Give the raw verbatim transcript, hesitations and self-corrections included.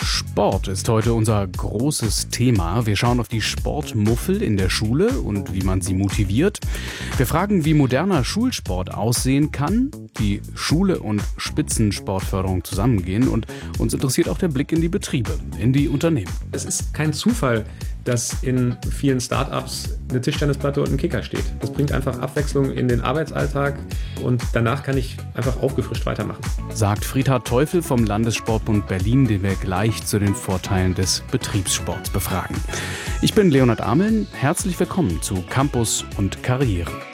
Sport ist heute unser großes Thema. Wir schauen auf die Sportmuffel in der Schule und wie man sie motiviert. Wir fragen, wie moderner Schulsport aussehen kann, wie Schule und Spitzensportförderung zusammengehen, und uns interessiert auch der Blick in die Betriebe, in die Unternehmen. Es ist kein Zufall, dass in vielen Start-ups eine Tischtennisplatte und ein Kicker steht. Das bringt einfach Abwechslung in den Arbeitsalltag und danach kann ich einfach aufgefrischt weitermachen. Sagt Friedhard Teufel vom Landessportbund Berlin, den wir gleich zu den Vorteilen des Betriebssports befragen. Ich bin Leonhard Ameln. Herzlich willkommen zu Campus und Karriere.